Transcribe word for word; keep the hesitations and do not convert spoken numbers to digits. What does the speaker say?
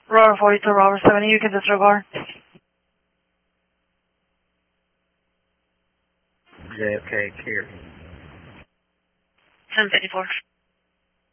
Rover forty-two, Rover seventy, you can disregard. J F K, Carry. ten fifty-four.